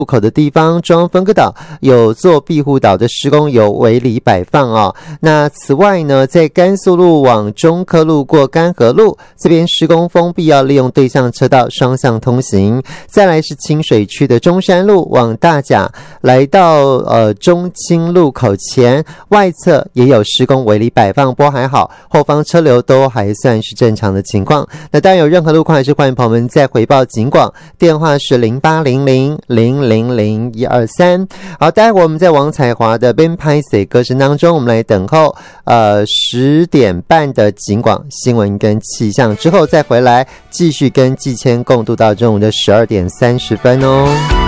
路口的地方，中央分隔岛有做庇护岛的施工，有围篱摆放哦。那此外呢，在甘肃路往中科路过甘河路这边施工封闭，要利用对向车道双向通行。再来是清水区的中山路往大甲，来到中清路口前外侧也有施工围篱摆放，不过还好，后方车流都还算是正常的情况。那当然有任何路况还是欢迎朋友们再回报警广，电话是0800000123。好，待会儿我们在王彩华的 Ben Paisei 歌声当中，我们来等候10点半的警广新闻跟气象，之后再回来继续跟季谦共度到中午的12点30分哦。